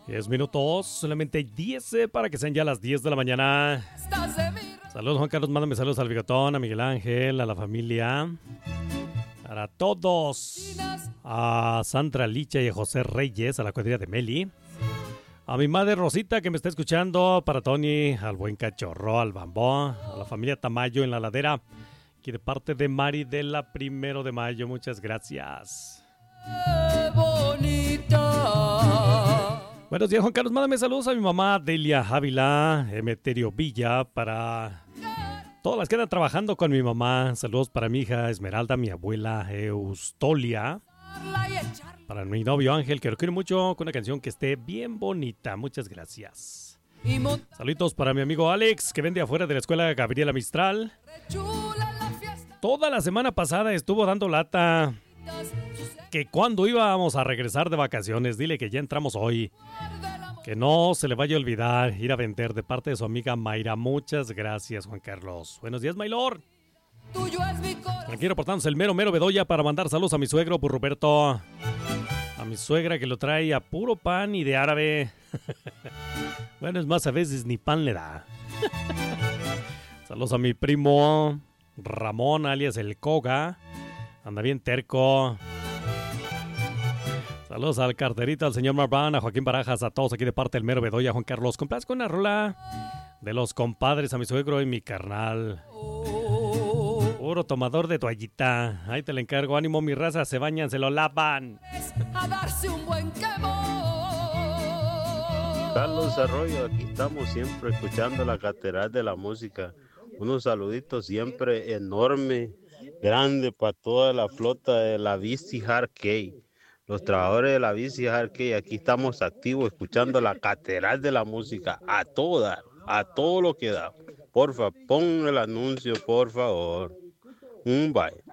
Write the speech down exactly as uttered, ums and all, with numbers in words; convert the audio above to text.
diez minutos, solamente diez eh, para que sean ya las diez de la mañana. Saludos, Juan Carlos, mándame saludos al Bigotón, a Miguel Ángel, a la familia, para todos, a Sandra Licha y a José Reyes, a la cuadrilla de Meli, a mi madre Rosita que me está escuchando, para Tony, al buen Cachorro, al Bambó, a la familia Tamayo en la ladera, aquí de parte de Mari de la Primero de Mayo, muchas gracias. Buenos días, Juan Carlos, mándame saludos a mi mamá Delia Ávila, Emeterio Villa, para todas las que andan trabajando con mi mamá. Saludos para mi hija Esmeralda, mi abuela Eustolia, para mi novio Ángel, que lo quiero mucho, con una canción que esté bien bonita. Muchas gracias. Saludos para mi amigo Alex, que vende afuera de la escuela Gabriela Mistral. Toda la semana pasada estuvo dando lata que cuando íbamos a regresar de vacaciones, dile que ya entramos hoy, que no se le vaya a olvidar ir a vender, de parte de su amiga Mayra. Muchas gracias, Juan Carlos. Buenos días, Maylor. Aquí reportándose el mero mero Bedoya para mandar saludos a mi suegro, por Roberto, a mi suegra que lo trae a puro pan y de árabe. Bueno, es más, a veces ni pan le da. Saludos a mi primo Ramón, alias el Koga, anda bien terco. Saludos al carterito, al señor Marván, a Joaquín Barajas, a todos aquí de parte del mero Bedoya. Juan Carlos, complazco una rola de los compadres, a mi suegro y mi carnal. Puro tomador de toallita. Ahí te le encargo, ánimo mi raza, se bañan, se lo lavan. A darse un buen quemón. Carlos Arroyo, aquí estamos siempre escuchando la Catedral de la Música. Unos saluditos siempre enorme, grande para toda la flota de la Bici Arcade. Los trabajadores de la Bici Arcade, aquí estamos activos escuchando la Catedral de la Música a toda, a todo lo que da. Porfa, pon el anuncio, por favor. Un bye.